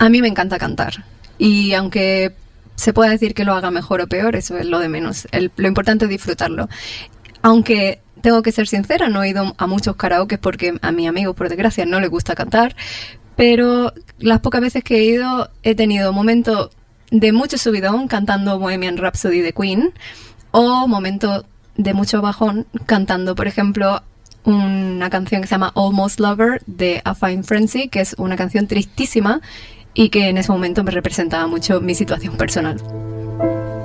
A mí me encanta cantar. Y aunque se pueda decir que lo haga mejor o peor, eso es lo de menos. Lo importante es disfrutarlo. Aunque tengo que ser sincera, no he ido a muchos karaokes porque a mis amigos, por desgracia, no les gusta cantar. Pero las pocas veces que he ido, he tenido momentos de mucho subidón cantando Bohemian Rhapsody de Queen, o momentos de mucho bajón cantando, por ejemplo, una canción que se llama Almost Lover de A Fine Frenzy, que es una canción tristísima y que en ese momento me representaba mucho mi situación personal.